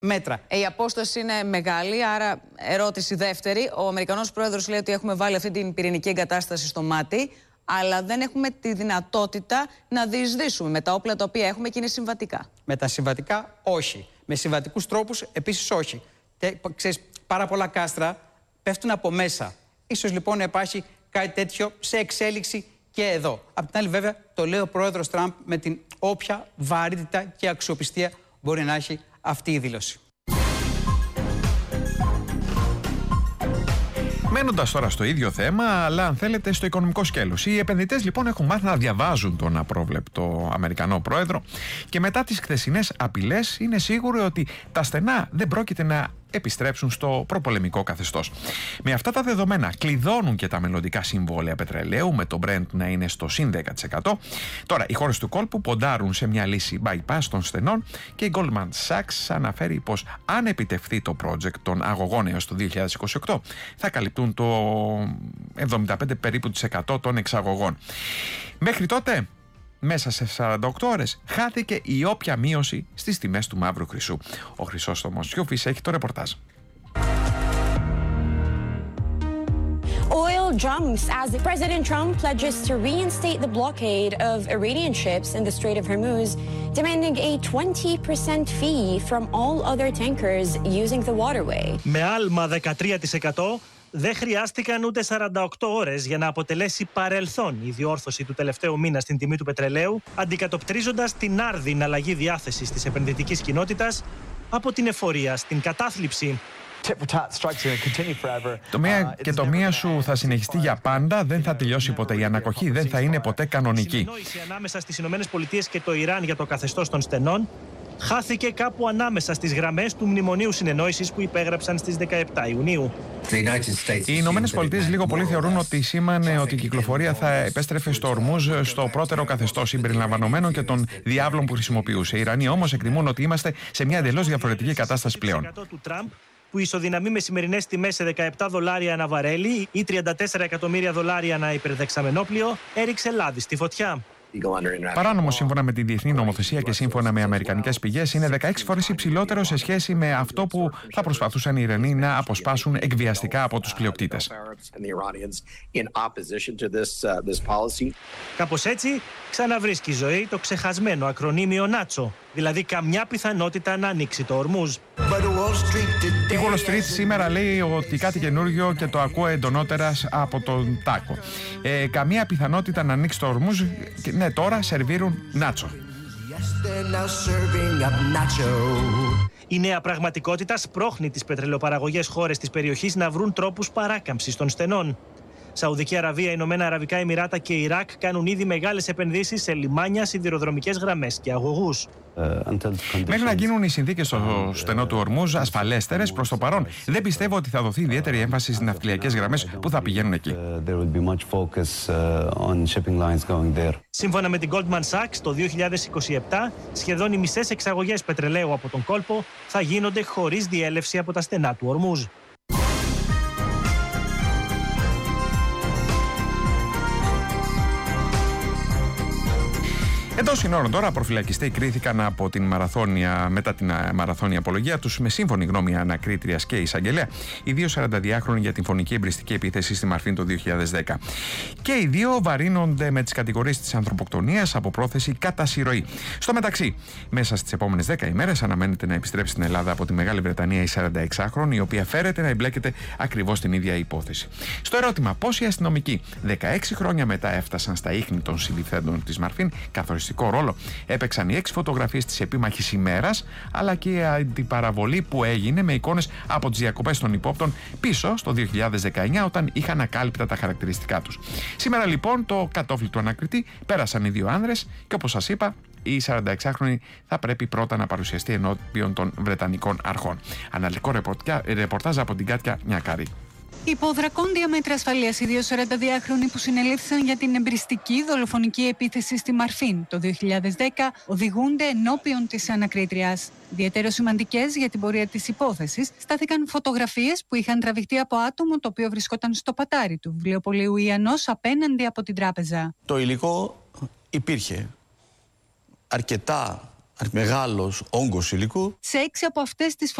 μέτρα. Η απόσταση είναι μεγάλη, άρα ερώτηση δεύτερη. Ο Αμερικανός πρόεδρος λέει ότι έχουμε βάλει αυτή την πυρηνική εγκατάσταση στο μάτι, αλλά δεν έχουμε τη δυνατότητα να διεισδύσουμε με τα όπλα τα οποία έχουμε και είναι συμβατικά. Με τα συμβατικά όχι. Με συμβατικούς τρόπους επίσης όχι. Ξέρεις, πάρα πολλά κάστρα πέφτουν από μέσα. Ίσως λοιπόν να υπάρχει κάτι τέτοιο σε εξέλιξη και εδώ. Απ' την άλλη βέβαια το λέει ο πρόεδρος Τραμπ με την όποια βαρύτητα και αξιοπιστία μπορεί να έχει αυτή η δήλωση. Μένοντας τώρα στο ίδιο θέμα, αλλά αν θέλετε στο οικονομικό σκέλος. Οι επενδυτές λοιπόν έχουν μάθει να διαβάζουν τον απρόβλεπτο Αμερικανό πρόεδρο και μετά τις χθεσινές απειλές είναι σίγουροι ότι τα στενά δεν πρόκειται να επιστρέψουν στο προπολεμικό καθεστώς. Με αυτά τα δεδομένα κλειδώνουν και τα μελλοντικά συμβόλαια πετρελαίου, με το Brent να είναι στο συν 10%. Τώρα, οι χώρες του κόλπου ποντάρουν σε μια λύση bypass των στενών και η Goldman Sachs αναφέρει πως αν επιτευχθεί το project των αγωγών έως το 2028 θα καλυπτούν το 75 περίπου % των εξαγωγών. Μέχρι τότε, μέσα σε 48 ώρες χάθηκε η όποια μείωση στις τιμές του μαύρου χρυσού. Ο Χρυσόστομος Σιούφης έχει το ρεπορτάζ. Oil jumps as President Trump pledges to reinstate the blockade of Iranian ships in the Strait of Hormuz, demanding a 20% fee from all other tankers using the waterway. Με άλμα 13%, δεν χρειάστηκαν ούτε 48 ώρες για να αποτελέσει παρελθόν η διόρθωση του τελευταίου μήνα στην τιμή του πετρελαίου, αντικατοπτρίζοντας την άρδιν αλλαγή διάθεσης της επενδυτικής κοινότητας από την εφορία στην κατάθλιψη. Το μία σου θα συνεχιστεί για πάντα, δεν θα τελειώσει ποτέ. Η ανακοχή δεν θα είναι ποτέ κανονική. Η συνεννόηση ανάμεσα στις ΗΠΑ και το Ιράν για το καθεστώς των στενών χάθηκε κάπου ανάμεσα στις γραμμές του Μνημονίου Συνεννόησης που υπέγραψαν στις 17 Ιουνίου. Οι Ηνωμένες Πολιτείες λίγο πολύ θεωρούν ότι σήμανε ότι η κυκλοφορία θα επέστρεφε στο Ορμούζ στο πρώτερο καθεστώς συμπεριλαμβανομένων και των διάβλων που χρησιμοποιούσε. Οι Ιρανοί όμως εκτιμούν ότι είμαστε σε μια εντελώς διαφορετική κατάσταση πλέον. Του Τραμπ, που ισοδυναμεί με σημερινές τιμές σε $17 ανά βαρέλι ή $34 εκατομμύρια ανά υπερδεξαμενόπλιο, έριξε λάδι στη φωτιά. Παράνομο σύμφωνα με τη διεθνή νομοθεσία και σύμφωνα με αμερικανικές πηγές είναι 16 φορές υψηλότερο σε σχέση με αυτό που θα προσπαθούσαν οι Ιρανοί να αποσπάσουν εκβιαστικά από τους πλειοκτήτες. Κάπως έτσι ξαναβρίσκει ζωή το ξεχασμένο ακρονίμιο Νάτσο, δηλαδή καμιά πιθανότητα να ανοίξει το Ορμούζ. Η Wall Street σήμερα λέει ότι κάτι καινούργιο και το ακούω εντονότερα από τον Τάκο. Καμία πιθανότητα να ανοίξει το Ορμούζ. Ναι, τώρα σερβίρουν νάτσο. Η νέα πραγματικότητα σπρώχνει τις πετρελαιοπαραγωγές χώρες της περιοχής να βρουν τρόπους παράκαμψης των στενών. Σαουδική Αραβία, Ηνωμένα Αραβικά Εμιράτα και Ιράκ κάνουν ήδη μεγάλες επενδύσεις σε λιμάνια, σιδηροδρομικές γραμμές και αγωγούς. Μέχρι να γίνουν οι συνθήκες στο στενό του Ορμούζ ασφαλέστερες, προς το παρόν δεν πιστεύω ότι θα δοθεί ιδιαίτερη έμφαση στις ναυτιλιακές γραμμές που θα πηγαίνουν εκεί. Σύμφωνα με την Goldman Sachs, το 2027 σχεδόν οι μισές εξαγωγές πετρελαίου από τον κόλπο θα γίνονται χωρίς διέλευση από τα στενά του Ορμούζ. Εντός συνόρων τώρα, προφυλακιστές κρίθηκαν μετά την μαραθώνια απολογία τους με σύμφωνη γνώμη ανακρίτριας και εισαγγελέα, οι δύο 42χρονοι για την φωνική εμπριστική επίθεση στη Μαρφίν το 2010. Και οι δύο βαρύνονται με τις κατηγορίες της ανθρωποκτονίας από πρόθεση κατά συρροή. Στο μεταξύ, μέσα στις επόμενες 10 ημέρες αναμένεται να επιστρέψει στην Ελλάδα από τη Μεγάλη Βρετανία η 46χρονη, η οποία φέρεται να εμπλέκεται ακριβώς στην ίδια υπόθεση. Στο ερώτημα πώς οι αστυνομικοί 16 χρόνια μετά έφτασαν στα ίχνη των συλληφθέντων της Μαρφίν, ρόλο έπαιξαν οι 6 φωτογραφίες της επίμαχης ημέρας, αλλά και η αντιπαραβολή που έγινε με εικόνες από τις διακοπές των υπόπτων πίσω στο 2019, όταν είχαν ακάλυπτα τα χαρακτηριστικά τους. Σήμερα λοιπόν το κατόφλι του ανακριτή πέρασαν οι δύο άνδρες και όπως σας είπα, η 46χρονη θα πρέπει πρώτα να παρουσιαστεί ενώπιον των Βρετανικών αρχών. Αναλυτικό ρεπορτάζ από την Κάτια Νιακάρη. Υπό δρακόντια μέτρα ασφαλείας, οι δύο 42χρονοι που συνελήφθησαν για την εμπριστική δολοφονική επίθεση στη Μαρφίν το 2010 οδηγούνται ενώπιον της ανακρίτριας. Ιδιαίτερα σημαντικές για την πορεία της υπόθεσης στάθηκαν φωτογραφίες που είχαν τραβηχτεί από άτομο το οποίο βρισκόταν στο πατάρι του βιβλιοπωλείου Ιαννός απέναντι από την τράπεζα. Το υλικό υπήρχε αρκετά μεγάλος όγκος υλικού. Σε 6 από αυτές τις